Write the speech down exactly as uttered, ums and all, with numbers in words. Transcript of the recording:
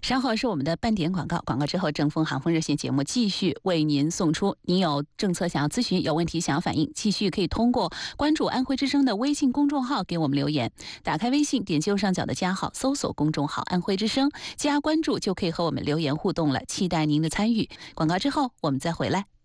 稍后是我们的半点广告，广告之后，正风航风热线节目继续为您送出。您有政策想要咨询，有问题想要反映，继续可以通过关注安徽之声的微信公众号给我们留言。打开微信，点击右上角的加号，搜索公众号安徽之声，加关注就可以和我们留言互动了。期待您的参与。广告之后，我们再回来。